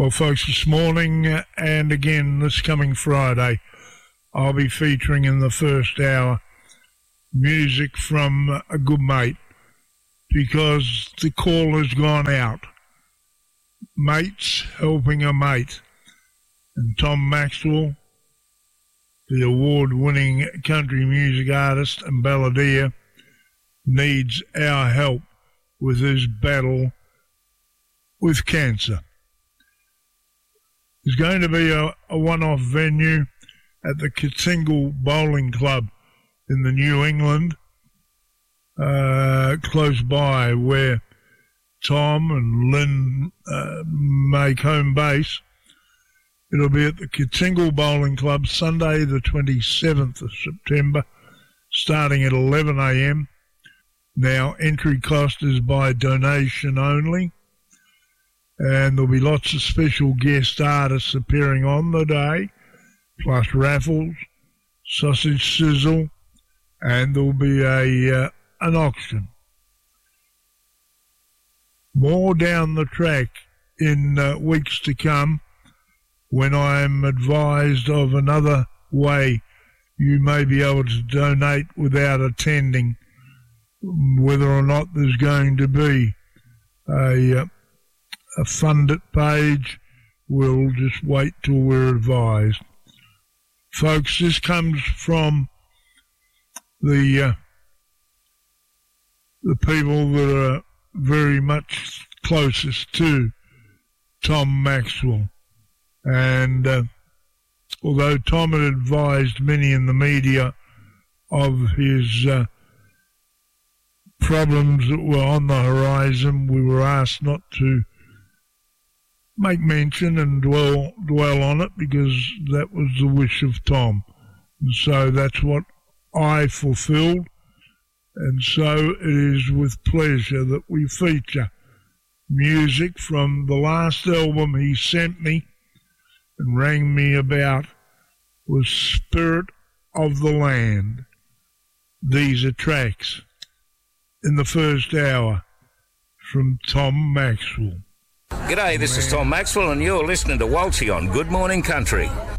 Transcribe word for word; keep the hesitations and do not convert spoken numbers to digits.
Well, folks, this morning uh, and again this coming Friday, I'll be featuring in the first hour music from a good mate, because the call has gone out. Mates helping a mate. And Tom Maxwell, the award-winning country music artist and balladeer, needs our help with his battle with cancer. There's going to be a, a one-off venue at the Kitsingle Bowling Club in the New England, uh, close by where Tom and Lynn uh, make home base. It'll be at the Kitsingle Bowling Club Sunday the twenty-seventh of September, starting at eleven a.m. Now, entry cost is by donation only, and there'll be lots of special guest artists appearing on the day, plus raffles, sausage sizzle, and there'll be a uh, an auction. More down the track in uh, weeks to come, when I'm advised of another way you may be able to donate without attending, whether or not there's going to be a, uh, a fund it page. We'll just wait till we're advised. Folks, this comes from the uh, the people that are very much closest to Tom Maxwell. And uh, although Tom had advised many in the media of his uh, problems that were on the horizon, we were asked not to make mention and dwell dwell on it, because that was the wish of Tom. And so that's what I fulfilled. And so it is with pleasure that we feature music from the last album he sent me and rang me about, was Spirit of the Land. These are tracks in the first hour from Tom Maxwell. G'day, this is Tom Maxwell and you're listening to Walshy on Good Morning Country.